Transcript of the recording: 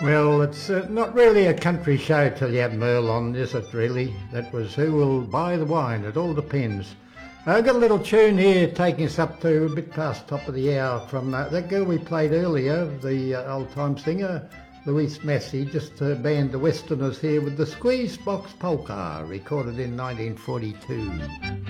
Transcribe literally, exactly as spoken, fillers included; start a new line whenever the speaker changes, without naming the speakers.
Well, it's uh, not really a country show till you have Merle on, is it really? That was Who Will Buy the Wine, it all depends. I've got a little tune here taking us up to a bit past top of the hour from uh, that girl we played earlier, the uh, old-time singer, Louise Massey, just uh, band The Westerners here with the Squeeze Box Polka, recorded in nineteen forty-two.